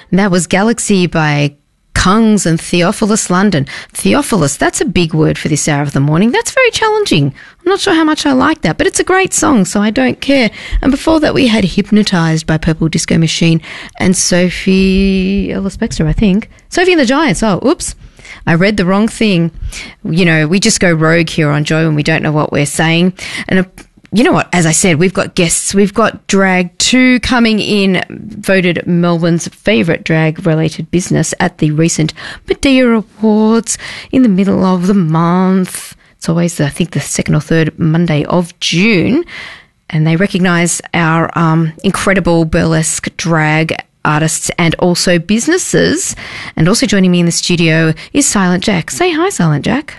And that was Galaxy by Kungs and Theophilus London. Theophilus, that's a big word for this hour of the morning. That's very challenging. I'm not sure how much I like that, but it's a great song, so I don't care. And before that, we had Hypnotised by Purple Disco Machine and Sophie Ellis-Bextor, I think. Sophie and the Giants. Oh, oops. I read the wrong thing. You know, we just go rogue here on Joe and we don't know what we're saying. And you know what? As I said, we've got guests. We've got Drag 2 coming in, voted Melbourne's favourite drag-related business at the recent Medea Awards in the middle of the month. It's always, I think, the second or third Monday of June. And they recognise our incredible burlesque drag artists and also businesses. And also joining me in the studio is Silent Jack. Say hi, Silent Jack.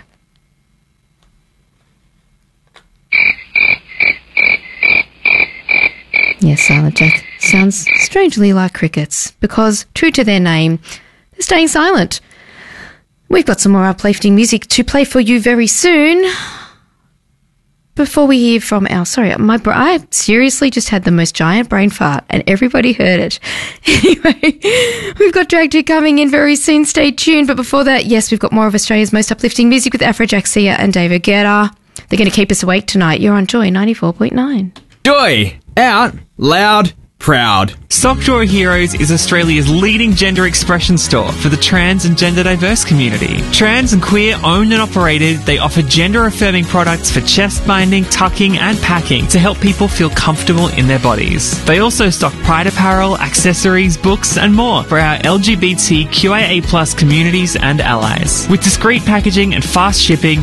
Yes, Silent Jack sounds strangely like crickets because, true to their name, they're staying silent. We've got some more uplifting music to play for you very soon. Before we hear from our... Sorry, I seriously just had the most giant brain fart and everybody heard it. Anyway, we've got Drag 2 coming in very soon. Stay tuned. But before that, yes, we've got more of Australia's most uplifting music with Afrojack Sia and David Guetta. They're going to keep us awake tonight. You're on Joy 94.9. Joy! Out, loud, proud. Sock Drawer Heroes is Australia's leading gender expression store for the trans and gender diverse community. Trans and queer owned and operated, they offer gender affirming products for chest binding, tucking and packing to help people feel comfortable in their bodies. They also stock pride apparel, accessories, books and more for our LGBTQIA+ communities and allies. With discreet packaging and fast shipping,